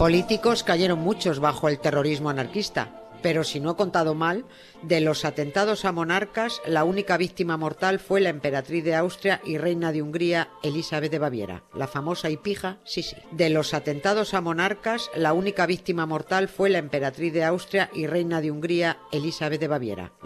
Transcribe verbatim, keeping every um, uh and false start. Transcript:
Políticos cayeron muchos bajo el terrorismo anarquista. Pero si no he contado mal, de los atentados a monarcas, la única víctima mortal fue la emperatriz de Austria y reina de Hungría, Elizabeth de Baviera, la famosa y pija Sisi. De los atentados a monarcas, la única víctima mortal fue la emperatriz de Austria y reina de Hungría, Elizabeth de Baviera.